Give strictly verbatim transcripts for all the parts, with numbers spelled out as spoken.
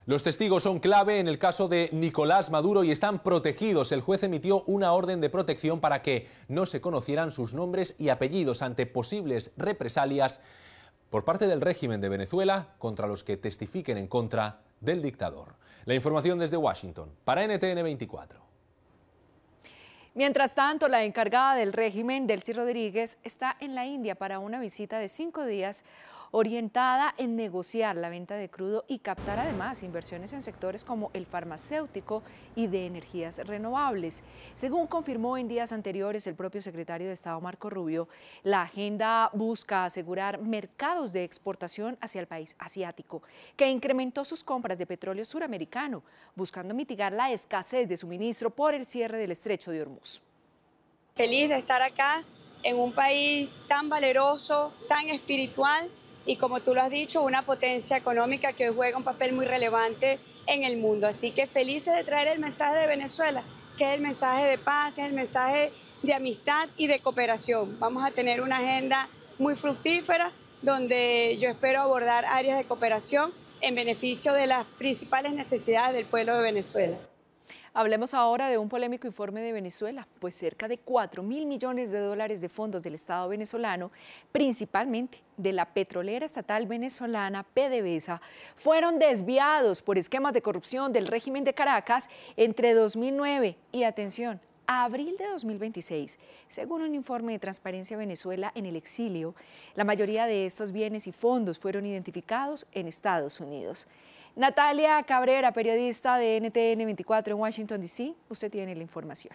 Los testigos son clave en el caso de Nicolás Maduro y están protegidos. El juez emitió una orden de protección para que no se conocieran sus nombres y apellidos ante posibles represalias por parte del régimen de Venezuela contra los que testifiquen en contra del dictador. La información desde Washington para N T N veinticuatro. Mientras tanto, la encargada del régimen, Delcy Rodríguez, está en la India para una visita de cinco días orientada en negociar la venta de crudo y captar además inversiones en sectores como el farmacéutico y de energías renovables. Según confirmó en días anteriores el propio secretario de Estado Marco Rubio, la agenda busca asegurar mercados de exportación hacia el país asiático, que incrementó sus compras de petróleo suramericano, buscando mitigar la escasez de suministro por el cierre del estrecho de Hormuz. Feliz de estar acá en un país tan valeroso, tan espiritual, y como tú lo has dicho, una potencia económica que hoy juega un papel muy relevante en el mundo. Así que felices de traer el mensaje de Venezuela, que es el mensaje de paz, es el mensaje de amistad y de cooperación. Vamos a tener una agenda muy fructífera donde yo espero abordar áreas de cooperación en beneficio de las principales necesidades del pueblo de Venezuela. Hablemos ahora de un polémico informe de Venezuela, pues cerca de cuatro mil millones de dólares de fondos del Estado venezolano, principalmente de la petrolera estatal venezolana PDVSA, fueron desviados por esquemas de corrupción del régimen de Caracas entre dos mil nueve y, atención, abril de dos mil veintiséis. Según un informe de Transparencia Venezuela en el exilio, la mayoría de estos bienes y fondos fueron identificados en Estados Unidos. Natalia Cabrera, periodista de N T N veinticuatro en Washington, D C, usted tiene la información.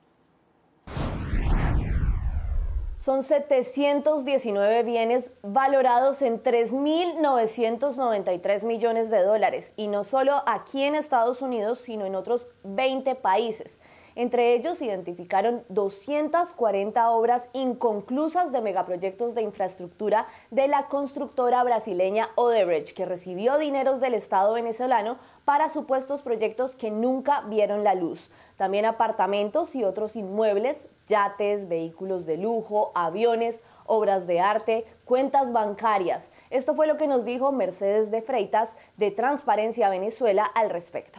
Son setecientos diecinueve bienes valorados en tres mil novecientos noventa y tres millones de dólares, y no solo aquí en Estados Unidos, sino en otros veinte países. Entre ellos identificaron doscientas cuarenta obras inconclusas de megaproyectos de infraestructura de la constructora brasileña Odebrecht, que recibió dineros del Estado venezolano para supuestos proyectos que nunca vieron la luz. También apartamentos y otros inmuebles, yates, vehículos de lujo, aviones, obras de arte, cuentas bancarias. Esto fue lo que nos dijo Mercedes de Freitas de Transparencia Venezuela al respecto.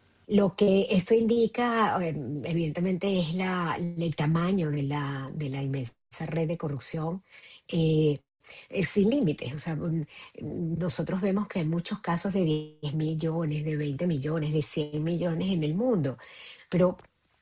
Lo que esto indica, evidentemente, es la, el tamaño de la, de la inmensa red de corrupción eh, sin límites. O sea, nosotros vemos que hay muchos casos de diez millones, de veinte millones, de cien millones en el mundo, pero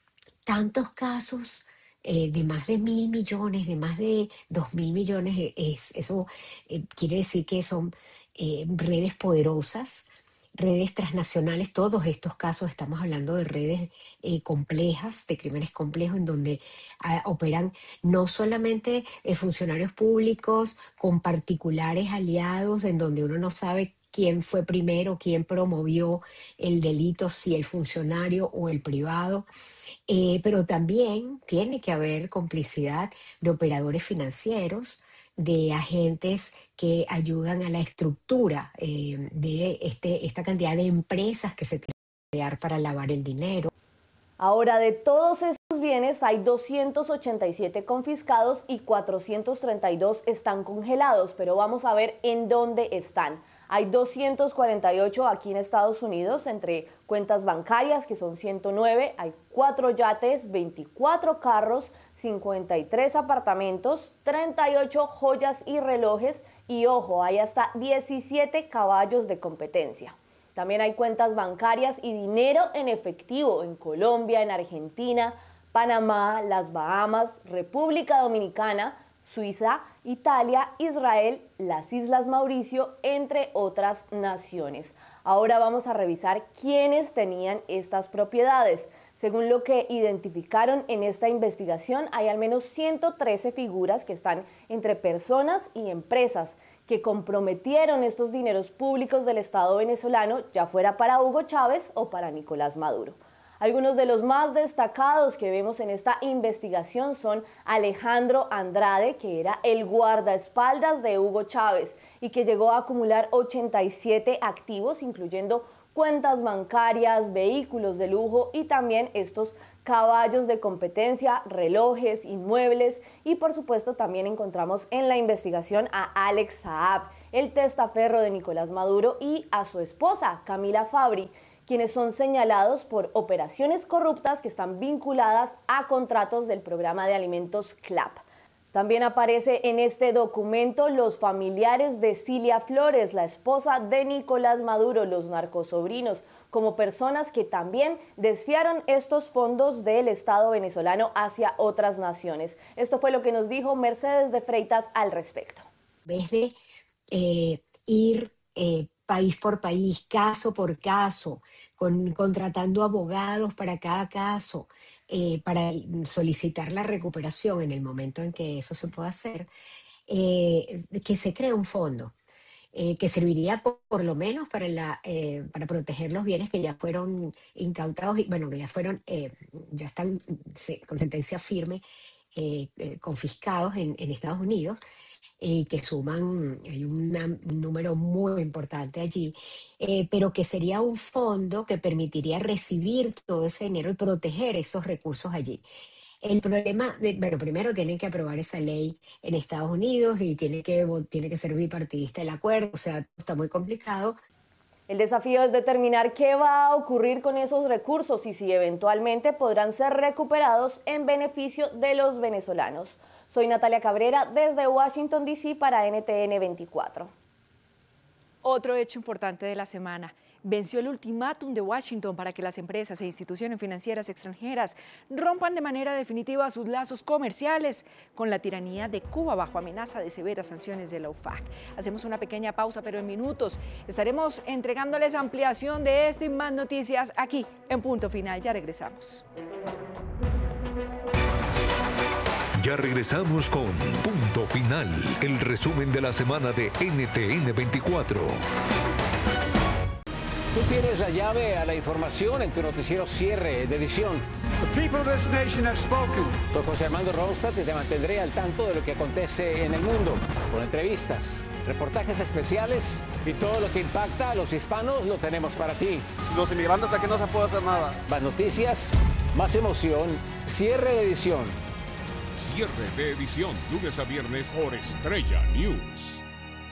tantos casos eh, de más de mil millones, de más de dos mil millones, es, eso eh, quiere decir que son eh, redes poderosas, redes transnacionales. Todos estos casos estamos hablando de redes eh, complejas, de crímenes complejos, en donde eh, operan no solamente eh, funcionarios públicos con particulares aliados, en donde uno no sabe quién fue primero, quién promovió el delito, si el funcionario o el privado, eh, pero también tiene que haber complicidad de operadores financieros, de agentes que ayudan a la estructura eh, de este, esta cantidad de empresas que se tienen que crear para lavar el dinero. Ahora, de todos estos bienes hay doscientos ochenta y siete confiscados y cuatrocientos treinta y dos están congelados, pero vamos a ver en dónde están. Hay doscientos cuarenta y ocho aquí en Estados Unidos, entre cuentas bancarias, que son ciento nueve, hay cuatro yates, veinticuatro carros, cincuenta y tres apartamentos, treinta y ocho joyas y relojes, y ojo, hay hasta diecisiete caballos de competencia. También hay cuentas bancarias y dinero en efectivo en Colombia, en Argentina, Panamá, las Bahamas, República Dominicana, Suiza, Italia, Israel, las Islas Mauricio, entre otras naciones. Ahora vamos a revisar quiénes tenían estas propiedades. Según lo que identificaron en esta investigación, hay al menos ciento trece figuras que están entre personas y empresas que comprometieron estos dineros públicos del Estado venezolano, ya fuera para Hugo Chávez o para Nicolás Maduro. Algunos de los más destacados que vemos en esta investigación son Alejandro Andrade, que era el guardaespaldas de Hugo Chávez y que llegó a acumular ochenta y siete activos, incluyendo cuentas bancarias, vehículos de lujo y también estos caballos de competencia, relojes, inmuebles, y por supuesto también encontramos en la investigación a Alex Saab. el testaferro de Nicolás Maduro, y a su esposa, Camila Fabri, quienes son señalados por operaciones corruptas que están vinculadas a contratos del programa de alimentos CLAP. También aparece en este documento los familiares de Cilia Flores, la esposa de Nicolás Maduro, los narcosobrinos, como personas que también desviaron estos fondos del Estado venezolano hacia otras naciones. Esto fue lo que nos dijo Mercedes de Freitas al respecto. En vez de eh, ir eh, país por país, caso por caso, con, contratando abogados para cada caso, eh, para solicitar la recuperación en el momento en que eso se pueda hacer, eh, que se cree un fondo eh, que serviría por, por lo menos para, la, eh, para proteger los bienes que ya fueron incautados, y bueno, que ya fueron, eh, ya están con sentencia firme, eh, eh, confiscados en, en Estados Unidos, y que suman, hay una, un número muy importante allí, eh, pero que sería un fondo que permitiría recibir todo ese dinero y proteger esos recursos allí. El problema, de, bueno, primero tienen que aprobar esa ley en Estados Unidos y tiene que, tiene que ser bipartidista el acuerdo, o sea, está muy complicado. El desafío es determinar qué va a ocurrir con esos recursos y si eventualmente podrán ser recuperados en beneficio de los venezolanos. Soy Natalia Cabrera desde Washington, D C para N T N veinticuatro. Otro hecho importante de la semana. Venció el ultimátum de Washington para que las empresas e instituciones financieras extranjeras rompan de manera definitiva sus lazos comerciales con la tiranía de Cuba bajo amenaza de severas sanciones de la O F A C. Hacemos una pequeña pausa, pero en minutos estaremos entregándoles ampliación de este y más noticias aquí en Punto Final. Ya regresamos. Ya regresamos con Punto Final, el resumen de la semana de N T N veinticuatro. Tú tienes la llave a la información en tu noticiero cierre de edición. The people of this nation have spoken. Soy José Armando Ronstadt y te mantendré al tanto de lo que acontece en el mundo, con entrevistas, reportajes especiales y todo lo que impacta a los hispanos lo tenemos para ti. Los inmigrantes aquí no se puede hacer nada. Más noticias, más emoción, cierre de edición. Cierre de edición, lunes a viernes por Estrella News.